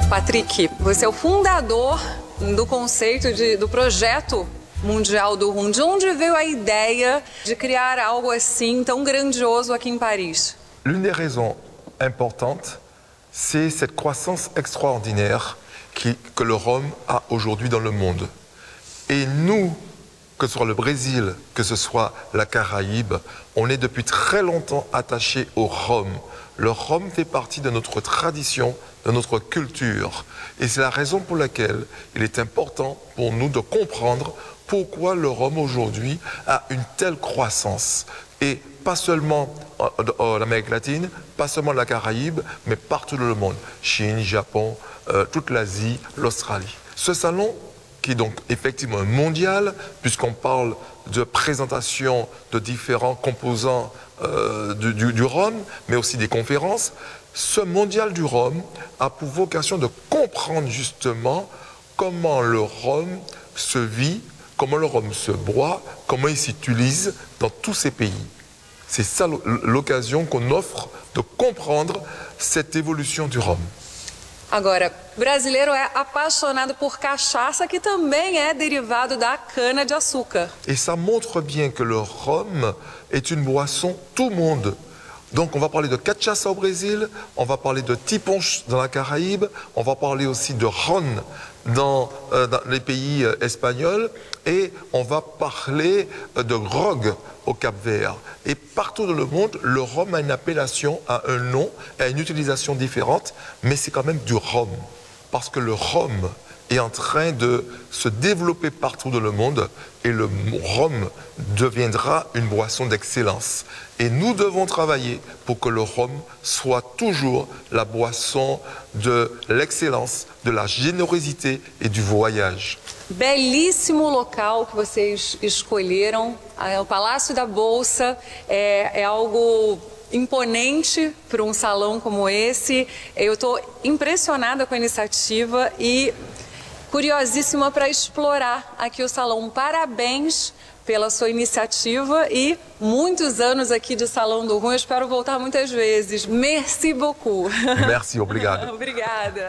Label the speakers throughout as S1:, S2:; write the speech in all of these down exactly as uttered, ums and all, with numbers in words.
S1: Patrick, você é o fundador do conceito de, do projeto mundial do rum. De onde veio a ideia de criar algo assim tão grandioso aqui em Paris?
S2: L'une des raisons importantes, c'est cette croissance extraordinaire qui, que le rhum a aujourd'hui dans le monde. Et nous, que ce soit le Brésil, que ce soit la Caraïbe, on est depuis très longtemps attachés au rhum. Le rhum fait partie de notre tradition, de notre culture. Et c'est la raison pour laquelle il est important pour nous de comprendre pourquoi le rhum aujourd'hui a une telle croissance. Et pas seulement en Amérique latine, pas seulement la Caraïbe, mais partout dans le monde. Chine, Japon, euh, toute l'Asie, l'Australie. Ce salon, qui est donc effectivement mondial, puisqu'on parle de présentation de différents composants euh, du, du, du rhum, mais aussi des conférences, ce mondial du rhum a pour vocation de comprendre justement comment le rhum se vit, comment le rhum se boit, comment il s'utilise dans tous ces pays. C'est ça l'occasion qu'on offre de comprendre cette évolution du rhum.
S1: Agora, o brasileiro é apaixonado por cachaça, que também é derivado da cana-de-açúcar.
S2: Et ça montre bien que le rhum est une boisson tout monde. Donc on va parler de cachaça au Brésil, on va parler de tiponche dans la Caraïbe, on va parler aussi de ron dans, euh, dans les pays euh, espagnols, et on va parler euh, de grog au Cap-Vert. Et partout dans le monde, le rhum a une appellation, a un nom, a une utilisation différente, mais c'est quand même du rhum. Parce que le rhum est en train de se développer partout dans le monde et le rhum deviendra une boisson d'excellence. Et nous devons travailler pour que le rhum soit toujours la boisson de l'excellence, de la générosité et du voyage.
S1: Belíssimo local que vocês escolheram, o Palácio da Bolsa, é, é algo imponente para um salão como esse. Eu estou impressionada com a iniciativa e curiosíssima para explorar aqui o salão. Parabéns pela sua iniciativa e muitos anos aqui de Salão do Rum. Eu espero voltar muitas vezes. Merci beaucoup.
S2: Merci, obrigado.
S1: Obrigada.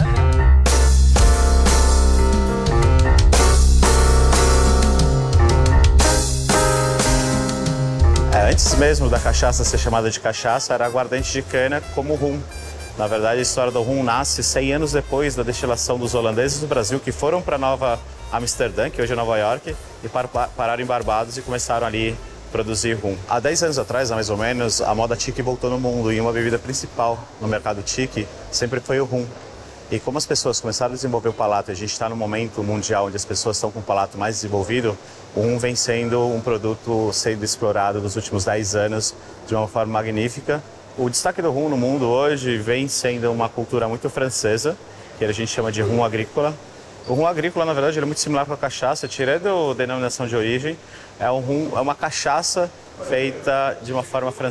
S3: Antes mesmo da cachaça ser chamada de cachaça, era aguardente de cana como rum. Na verdade, a história do rum nasce cem anos depois da destilação dos holandeses do Brasil, que foram para Nova Amsterdã, que hoje é Nova York, e pararam em Barbados e começaram ali a produzir rum. Há dez anos atrás, mais ou menos, a moda tiki voltou no mundo e uma bebida principal no mercado tiki sempre foi o rum. E como as pessoas começaram a desenvolver o palato, e a gente está num momento mundial onde as pessoas estão com o palato mais desenvolvido, o rum vem sendo um produto sendo explorado nos últimos dez anos de uma forma magnífica. O destaque do rum no mundo hoje vem sendo uma cultura muito francesa, que a gente chama de rum agrícola. O rum agrícola, na verdade, ele é muito similar com a cachaça, tirando a denominação de origem. É, um rum, é uma cachaça feita de uma forma francesa.